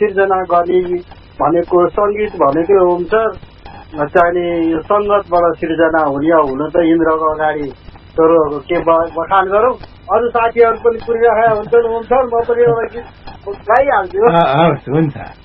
सिर्जना गर्ने भनेको सङ्गीत भनेको हुन्छ चाहिने यो सङ्गतबाट सिर्जना हुने हुन त इन्द्रको अगाडि तरुहरूको के बखान गरौँ। अरू साथीहरू पनि कुरिरहेका हुन्छन् म पनि एउटा गीत गाइहाल्छु। हुन्छ।